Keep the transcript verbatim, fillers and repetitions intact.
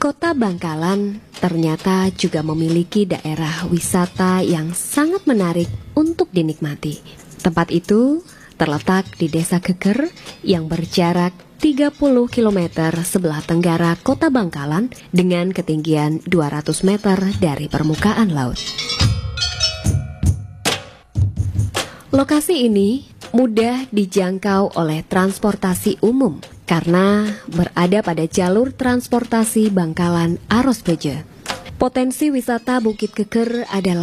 Kota Bangkalan ternyata juga memiliki daerah wisata yang sangat menarik untuk dinikmati. Tempat itu terletak di Desa Geger yang berjarak tiga puluh kilometer sebelah tenggara Kota Bangkalan dengan ketinggian dua ratus meter dari permukaan laut. Lokasi ini mudah dijangkau oleh transportasi umum karena berada pada jalur transportasi Bangkalan Arosbeje. Potensi wisata Bukit Geger adalah